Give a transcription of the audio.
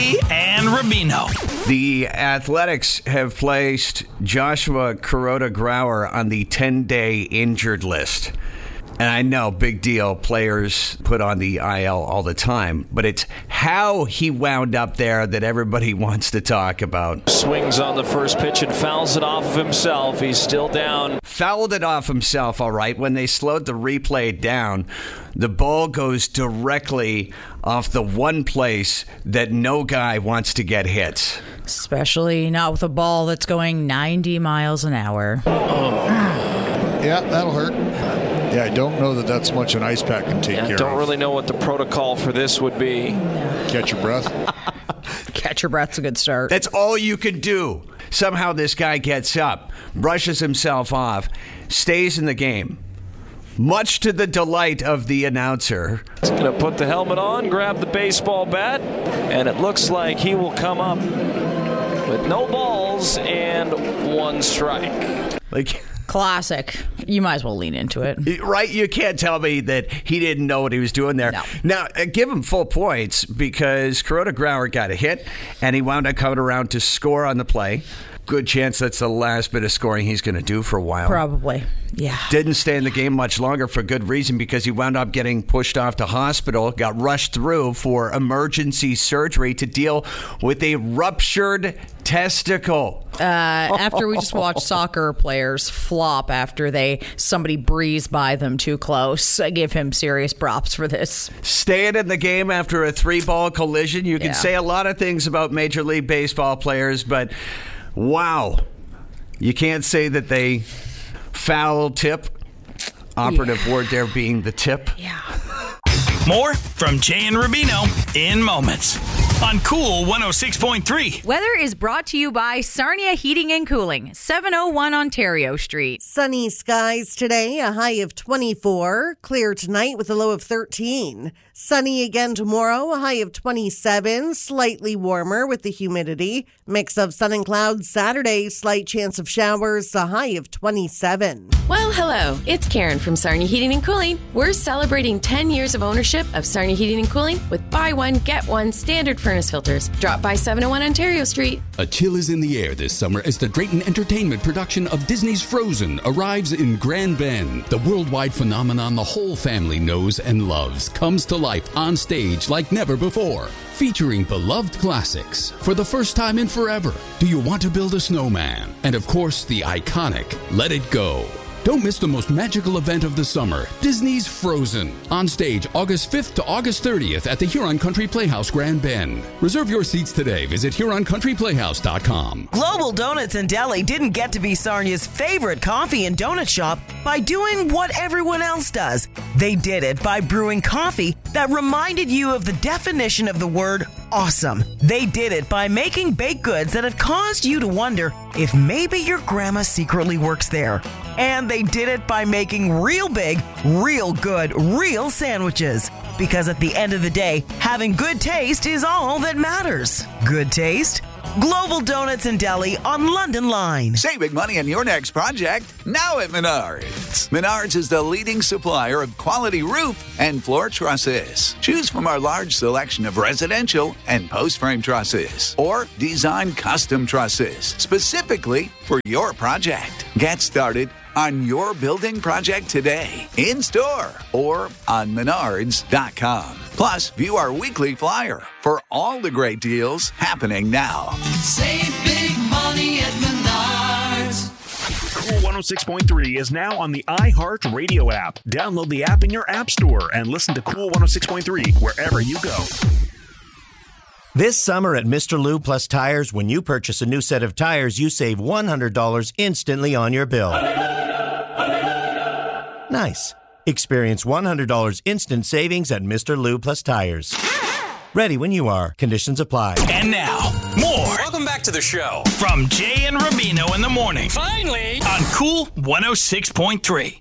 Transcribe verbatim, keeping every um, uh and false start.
and Rubino. The Athletics have placed Joshua Kuroda-Grauer on the ten-day injured list. And I know, big deal, players put on the I L all the time, but it's how he wound up there that everybody wants to talk about. Swings on the first pitch and fouls it off of himself. He's still down. Fouled it off himself, all right. When they slowed the replay down, the ball goes directly off the one place that no guy wants to get hit. Especially not with a ball that's going ninety miles an hour. Oh. Yeah, that'll hurt. Yeah, I don't know that that's much an ice pack can take yeah, care don't of. Don't really know what the protocol for this would be. No. Catch your breath. Catch your breath's a good start. That's all you can do. Somehow this guy gets up, brushes himself off, stays in the game. Much to the delight of the announcer. He's going to put the helmet on, grab the baseball bat, and it looks like he will come up with no balls and one strike. Like... Classic. You might as well lean into it. Right? You can't tell me that he didn't know what he was doing there. No. Now, uh, give him full points because Kuroda-Grauer got a hit, and he wound up coming around to score on the play. Good chance that's the last bit of scoring he's going to do for a while. Probably, yeah. Didn't stay in the game much longer for good reason because he wound up getting pushed off to hospital, got rushed through for emergency surgery to deal with a ruptured testicle. Uh, after we just watched soccer players flop after they somebody breezed by them too close, I give him serious props for this. Staying in the game after a three-ball collision. You can yeah. say a lot of things about Major League Baseball players, but wow, you can't say that they foul tip. Operative yeah. word there being the tip. Yeah. More from Jay and Rubino in moments on Cool one oh six point three. Weather is brought to you by Sarnia Heating and Cooling, seven oh one Ontario Street. Sunny skies today, a high of twenty-four. Clear tonight with a low of thirteen. Sunny again tomorrow, a high of twenty-seven. Slightly warmer with the humidity. Mix of sun and clouds Saturday, slight chance of showers, a high of twenty-seven. Well, hello. It's Karen from Sarnia Heating and Cooling. We're celebrating ten years of ownership of Sarnia Heating and Cooling with buy one, get one standard furnace filters. Drop by seven oh one Ontario Street. A chill is in the air this summer as the Drayton Entertainment production of Disney's Frozen arrives in Grand Bend. The worldwide phenomenon the whole family knows and loves comes to life on stage like never before. Featuring beloved classics for the first time in forever. Do You Want to Build a Snowman? And of course, the iconic Let It Go. Don't miss the most magical event of the summer, Disney's Frozen. On stage August fifth to August thirtieth at the Huron Country Playhouse, Grand Bend. Reserve your seats today. Visit Huron Country Playhouse dot com. Global Donuts and Deli didn't get to be Sarnia's favorite coffee and donut shop by doing what everyone else does. They did it by brewing coffee that reminded you of the definition of the word awesome. They did it by making baked goods that have caused you to wonder if maybe your grandma secretly works there. And they did it by making real big, real good, real sandwiches. Because at the end of the day, having good taste is all that matters. Good taste? Global Donuts and Deli on London Line. Saving money on your next project now at Menards. Menards is the leading supplier of quality roof and floor trusses. Choose from our large selection of residential and post-frame trusses or design custom trusses specifically for your project. Get started on your building project today, in-store or on menards dot com. Plus, view our weekly flyer for all the great deals happening now. Save big money at Menards. Cool one oh six point three is now on the iHeart Radio app. Download the app in your app store and listen to Cool one oh six point three wherever you go. This summer at Mister Lube Plus Tires, when you purchase a new set of tires, you save one hundred dollars instantly on your bill. Nice. Experience one hundred dollars instant savings at Mister Lube Plus Tires. Ready when you are. Conditions apply. And now, more. Welcome back to the show. From Jay and Rubino in the morning. Finally. On Cool one oh six point three.